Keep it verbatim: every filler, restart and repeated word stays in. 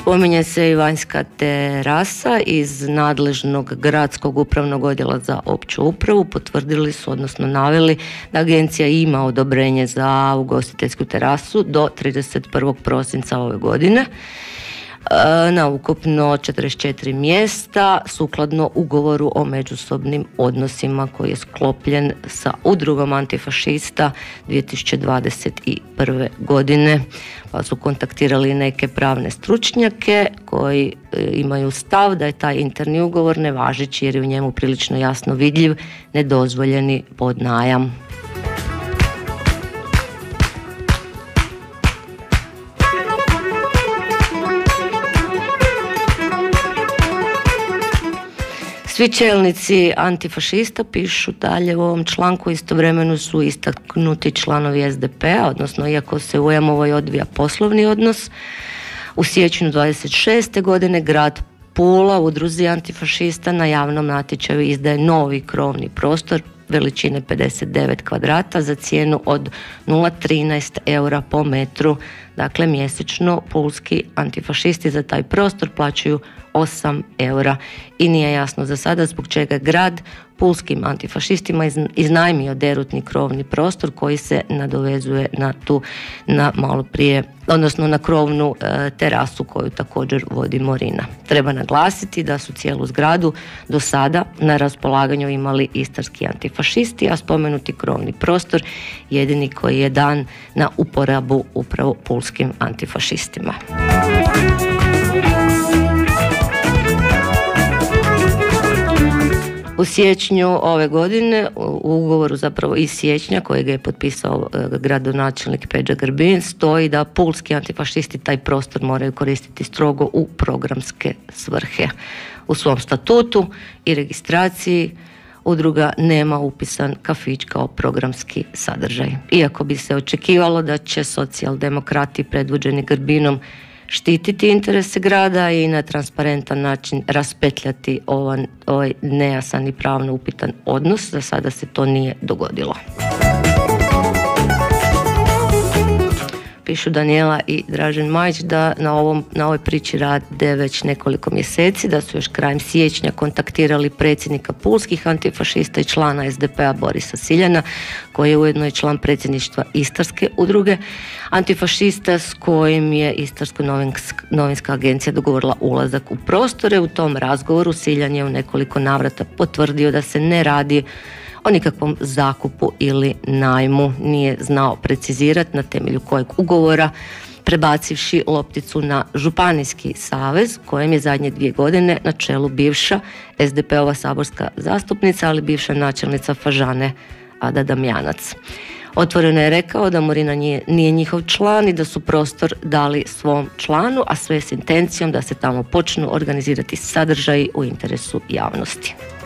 Spominje se i vanjska terasa iz nadležnog gradskog upravnog odjela za opću upravu. Potvrdili su, odnosno naveli, da agencija ima odobrenje za ugostiteljsku terasu do trideset prvog prosinca ove godine na ukupno četrdeset četiri mjesta sukladno ugovoru o međusobnim odnosima koji je sklopljen sa udrugom antifašista dvije tisuće dvadeset prve. godine. Pa su kontaktirali neke pravne stručnjake koji imaju stav da je taj interni ugovor nevažeći jer je u njemu prilično jasno vidljiv nedozvoljeni podnajam. Svi čelnici antifašista, pišu dalje u ovom članku, istovremeno su istaknuti članovi es de pe a, odnosno iako se u Emovoj odvija poslovni odnos, u siječnju dvadeset šeste. godine grad Pula udruzi antifašista na javnom natječaju izdaje novi krovni prostor veličine pedeset devet kvadrata za cijenu od nula zarez trinaest eura po metru. Dakle, mjesečno pulski antifašisti za taj prostor plaćaju osam eura i nije jasno za sada zbog čega grad pulskim antifašistima iznajmio derutni krovni prostor koji se nadovezuje na tu, na malo prije, odnosno na krovnu e, terasu koju također vodi Morina. Treba naglasiti da su cijelu zgradu do sada na raspolaganju imali istarski antifašisti, a spomenuti krovni prostor jedini koji je dan na uporabu upravo pulskim antifašistima. U siječnju ove godine, u ugovoru zapravo iz siječnja kojeg je potpisao gradonačelnik Peđa Grbin, stoji da pulski antifašisti taj prostor moraju koristiti strogo u programske svrhe. U svom statutu i registraciji udruga nema upisan kafić kao programski sadržaj. Iako bi se očekivalo da će socijaldemokrati predvođeni Grbinom štititi interese grada i na transparentan način raspetljati ovaj, ovaj nejasan i pravno upitan odnos, za sada se to nije dogodilo. Pišu Danijela i Dražen Majić da na, ovom, na ovoj priči rade već nekoliko mjeseci, da su još krajem siječnja kontaktirali predsjednika pulskih antifašista i člana es de pe a Borisa Siljana, koji je ujedno i član predsjedništva Istarske udruge antifašista s kojim je Istarska novinska agencija dogovorila ulazak u prostore. U tom razgovoru Siljan je u nekoliko navrata potvrdio da se ne radi o nikakvom zakupu ili najmu, nije znao precizirati na temelju kojeg ugovora, prebacivši lopticu na Županijski savez, kojem je zadnje dvije godine na čelu bivša es de pe ova saborska zastupnica, ali bivša načelnica Fažane Ada Damjanac. Otvoreno je rekao da Morina nije, nije njihov član i da su prostor dali svom članu, a sve s intencijom da se tamo počnu organizirati sadržaji u interesu javnosti.